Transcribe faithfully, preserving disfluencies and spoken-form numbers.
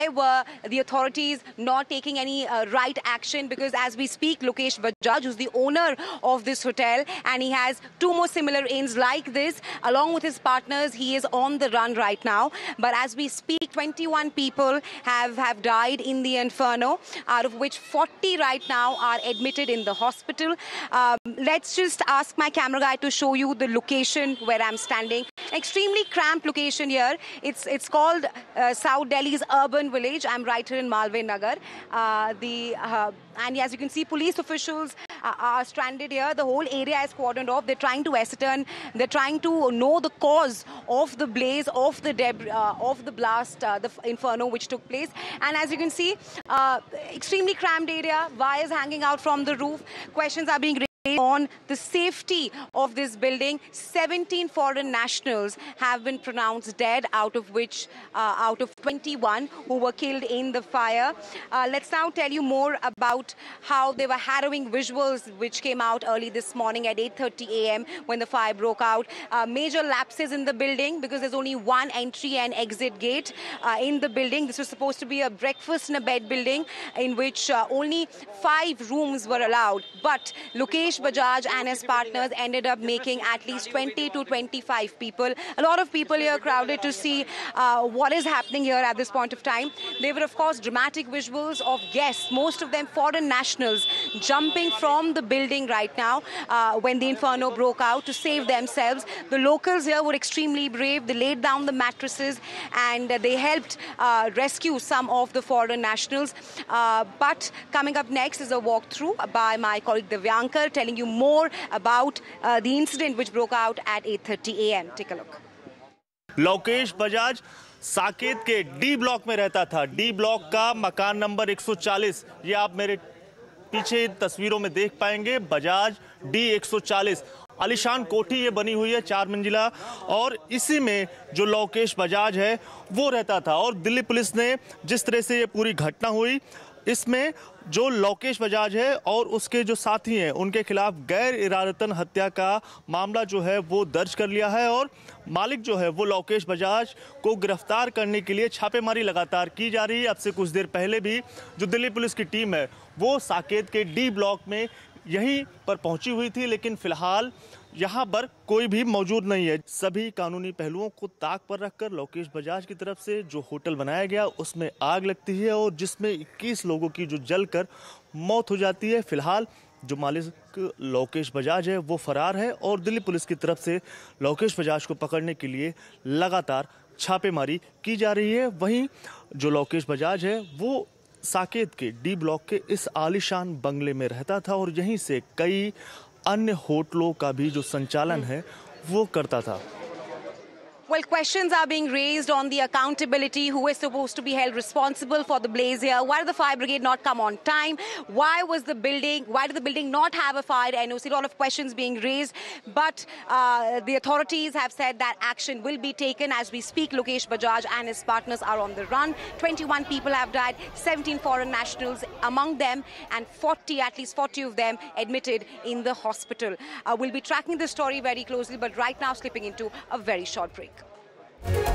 were the authorities not taking any uh, right action? Because as we speak, Lokesh Bajaj, who's the owner of this hotel, and he has two more similar inns like this, along with his partners, he is on the run right now. But as we speak, twenty-one people have, have died in the inferno, out of which forty right now are admitted in the hospital. Um, let's just ask my camera guy to show you the location where I'm standing. Extremely cramped location here. It's, it's called uh, South Delhi's urban village. I'm right here in Malviya Nagar. Uh, the, uh, and as you can see, police officials uh, are stranded here. The whole area is cordoned off. They're trying to ascertain, they're trying to know the cause of the blaze, of the deb uh, of the blast, uh, the inferno which took place. And as you can see, uh, extremely cramped area, wires hanging out from the roof. Questions are being raised on the safety of this building. seventeen foreign nationals have been pronounced dead, out of which uh, out of twenty-one who were killed in the fire. Uh, let's now tell you more about how there were harrowing visuals which came out early this morning at eight thirty a m when the fire broke out. Uh, major lapses in the building because there's only one entry and exit gate uh, in the building. This was supposed to be a breakfast and a bed building in which uh, only five rooms were allowed. But Lokesh Bajaj and his partners ended up making at least twenty to twenty-five people. A lot of people here crowded to see uh, what is happening here at this point of time. They were, of course, dramatic visuals of guests, most of them foreign nationals, jumping from the building right now uh, when the inferno broke out to save themselves. The locals here were extremely brave. They laid down the mattresses and uh, they helped uh, rescue some of the foreign nationals. Uh, but coming up next is a walkthrough by my colleague Divyankar, telling you more about uh, the incident which broke out at eight thirty a m Take a look. Lokesh Bajaj Saket के D block में रहता था। D block का मकान number एक सौ चालीस, ये आप मेरे पीछे तस्वीरों में देख पाएंगे। बजाज डी एक सौ चालीस आलिशान कोठी ये बनी हुई है, चार मंजिला, और इसी में जो लोकेश बजाज है वो रहता था। और दिल्ली पुलिस ने जिस तरह से ये पूरी घटना हुई, इसमें जो लोकेश बजाज है और उसके जो साथी हैं उनके खिलाफ गैर इरादतन हत्या का मामला जो है वो दर्ज कर लिया है। और मालिक जो है वो लोकेश बजाज को गिरफ्तार करने के लिए छापेमारी लगातार की जा रही है। अब से कुछ देर पहले भी जो दिल्ली पुलिस की टीम है वो साकेत के डी ब्लॉक में यहीं पर पहुंची हुई थी, लेकिन फिलहाल यहाँ पर कोई भी मौजूद नहीं है। सभी कानूनी पहलुओं को ताक पर रखकर लोकेश बजाज की तरफ से जो होटल बनाया गया उसमें आग लगती है और जिसमें इक्कीस लोगों की जो जलकर मौत हो जाती है। फिलहाल जो मालिक लोकेश बजाज है वो फरार है और दिल्ली पुलिस की तरफ से लोकेश बजाज को पकड़ने के लिए लगातार छापेमारी की जा रही है। वहीं जो लोकेश बजाज है वो साकेत के डी ब्लॉक के इस आलीशान बंगले में रहता था और यहीं से कई अन्य होटलों का भी जो संचालन है वो करता था। Well, questions are being raised on the accountability. Who is supposed to be held responsible for the blaze here? Why did the fire brigade not come on time? Why was the building, why did the building not have a fire N O C? A lot of questions being raised. But uh, the authorities have said that action will be taken. As we speak, Lokesh Bajaj and his partners are on the run. twenty-one people have died, seventeen foreign nationals among them, and forty, at least forty of them admitted in the hospital. Uh, we'll be tracking this story very closely, but right now slipping into a very short break.